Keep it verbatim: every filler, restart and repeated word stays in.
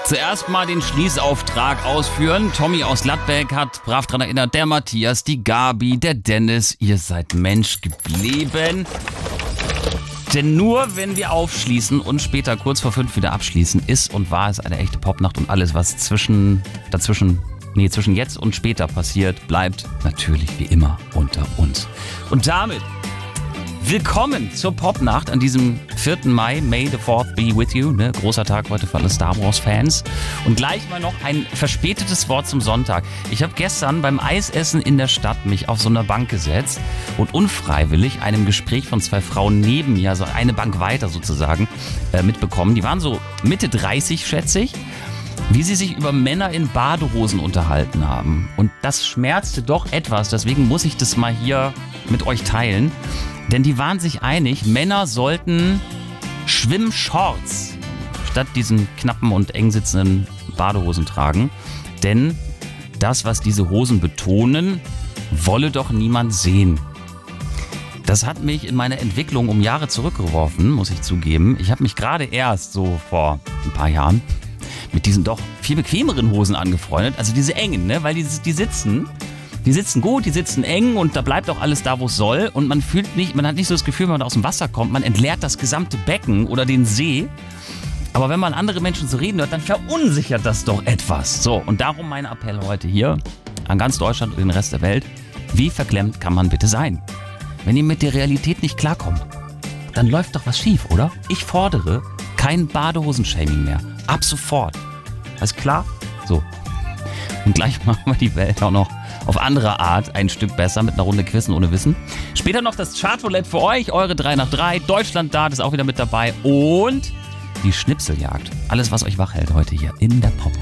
Zuerst mal den Schließauftrag ausführen. Tommy aus Gladbeck hat brav dran erinnert, der Matthias, die Gabi, der Dennis, ihr seid Mensch geblieben. Denn nur wenn wir aufschließen und später kurz vor fünf wieder abschließen, ist und war es eine echte Popnacht und alles, was zwischen, dazwischen, nee, zwischen jetzt und später passiert, bleibt natürlich wie immer unter uns. Und damit willkommen zur Popnacht an diesem vierten Mai. May the fourth be with you. Ne? Großer Tag heute für alle Star Wars Fans. Und gleich mal noch ein verspätetes Wort zum Sonntag. Ich habe gestern beim Eisessen in der Stadt mich auf so eine Bank gesetzt und unfreiwillig einem Gespräch von zwei Frauen neben mir, also eine Bank weiter sozusagen, äh, mitbekommen. Die waren so Mitte dreißig, schätze ich, wie sie sich über Männer in Badehosen unterhalten haben. Und das schmerzte doch etwas, deswegen muss ich das mal hier mit euch teilen. Denn die waren sich einig, Männer sollten Schwimmshorts statt diesen knappen und eng sitzenden Badehosen tragen. Denn das, was diese Hosen betonen, wolle doch niemand sehen. Das hat mich in meine Entwicklung um Jahre zurückgeworfen, muss ich zugeben. Ich habe mich gerade erst so vor ein paar Jahren mit diesen doch viel bequemeren Hosen angefreundet. Also diese engen, ne? Weil die, die sitzen... Die sitzen gut, die sitzen eng und da bleibt auch alles da, wo es soll. Und man fühlt nicht, man hat nicht so das Gefühl, wenn man aus dem Wasser kommt, man entleert das gesamte Becken oder den See. Aber wenn man andere Menschen so reden hört, dann verunsichert das doch etwas. So, und darum mein Appell heute hier an ganz Deutschland und den Rest der Welt. Wie verklemmt kann man bitte sein? Wenn ihr mit der Realität nicht klarkommt, dann läuft doch was schief, oder? Ich fordere kein Badehosenshaming mehr. Ab sofort. Alles klar? So. Und gleich machen wir die Welt auch noch auf andere Art ein Stück besser mit einer Runde Quizzen ohne Wissen. Später noch das Chartroulette für euch, eure drei nach drei. Deutschland da ist auch wieder mit dabei. Und die Schnipseljagd. Alles, was euch wach hält heute hier in der Popnacht.